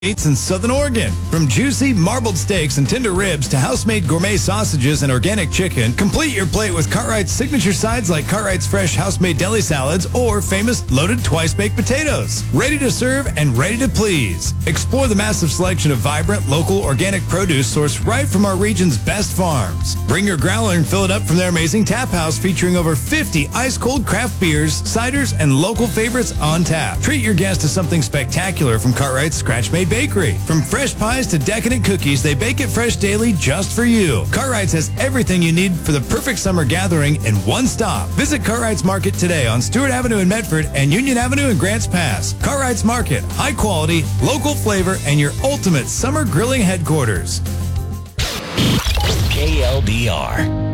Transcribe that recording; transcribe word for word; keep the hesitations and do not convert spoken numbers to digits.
Meats in Southern Oregon. From juicy marbled steaks and tender ribs to house-made gourmet sausages and organic chicken, complete your plate with Cartwright's signature sides like Cartwright's fresh house-made deli salads or famous loaded twice-baked potatoes. Ready to serve and ready to please. Explore the massive selection of vibrant, local, organic produce sourced right from our region's best farms. Bring your growler and fill it up from their amazing tap house featuring over fifty ice-cold craft beers, ciders, and local favorites on tap. Treat your guests to something spectacular from Cartwright's scratch-made bakery. From fresh pies to decadent cookies, they bake it fresh daily just for you. Cartwright's has everything you need for the perfect summer gathering in one stop. Visit Cartwright's Market today on Stewart Avenue in Medford and Union Avenue in Grants Pass. Cartwright's Market, high quality, local flavor, and your ultimate summer grilling headquarters. K L D R.